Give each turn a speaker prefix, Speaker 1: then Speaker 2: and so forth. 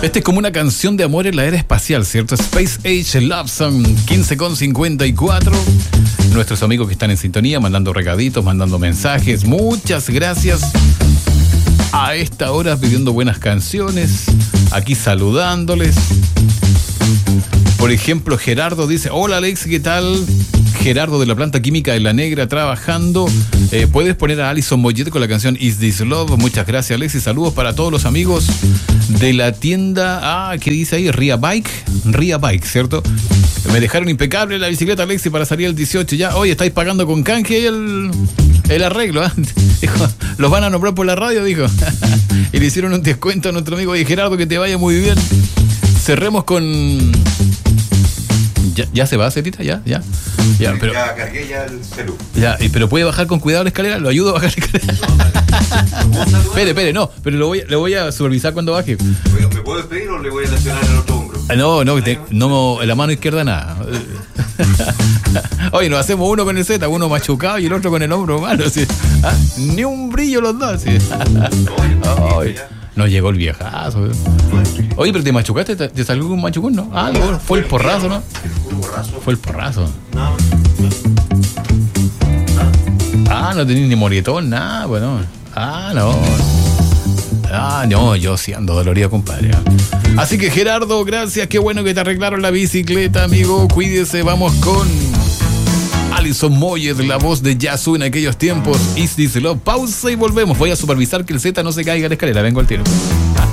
Speaker 1: Este es como una canción de amor en la era espacial, ¿cierto? Space Age Love Song, 15:54. Nuestros amigos que están en sintonía, mandando recaditos, mandando mensajes. Muchas gracias. A esta hora pidiendo buenas canciones. Aquí saludándoles. Por ejemplo, Gerardo dice: hola Alex, ¿qué tal? Gerardo de la planta química de La Negra trabajando. ¿Puedes poner a Alison Moyet con la canción Is This Love? Muchas gracias, Alex, y saludos para todos los amigos de la tienda. ¿Qué dice ahí? Ria Bike, ¿cierto? Me dejaron impecable la bicicleta, Alexi, para salir el 18 ya. Hoy estáis pagando con canje el arreglo, ¿eh? Dijo, los van a nombrar por la radio, dijo. Y le hicieron un descuento a nuestro amigo Gerardo, que te vaya muy bien. Cerremos con... ¿Ya se va, Cetita? ¿Ya? Pero...
Speaker 2: Ya cargué ya el celu.
Speaker 1: Ya, pero puede bajar con cuidado la escalera, lo ayudo a bajar la escalera. Espere, no, pero lo voy a supervisar cuando baje.
Speaker 2: ¿Me puedo despedir o le voy a lesionar el otro hombro?
Speaker 1: No, en la mano izquierda nada. Oye, nos hacemos uno con el Z, uno machucado y el otro con el hombro malo. ¿Sí? Ni un brillo los dos. ¿Sí? No llegó el viejazo. Oye, pero te machucaste, te salió un machucón, ¿no? Fue el porrazo, ¿no? Fue el porrazo. No tenés ni moretón, nada, bueno. No, yo sí ando dolorido, compadre. Así que Gerardo, gracias, qué bueno que te arreglaron la bicicleta, amigo. Cuídese, vamos con Alison Moyet, la voz de Yazoo en aquellos tiempos. Is This Love? Pausa y volvemos. Voy a supervisar que el Z no se caiga a la escalera. Vengo al tiro.